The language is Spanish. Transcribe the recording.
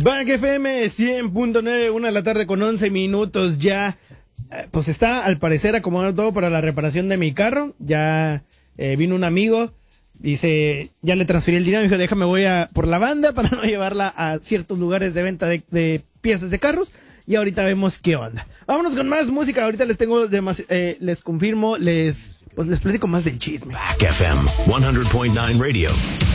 Bank FM 100.9, 1 de la tarde con 11 minutos ya. Pues está al parecer acomodado todo para la reparación de mi carro. Ya vino un amigo, dice, ya le transferí el dinero, me dijo, déjame voy por la banda para no llevarla a ciertos lugares de venta de piezas de carros. Y ahorita vemos qué onda. Vámonos con más música. Ahorita les tengo les confirmo, les platico más del chisme. Back FM 100.9 Radio.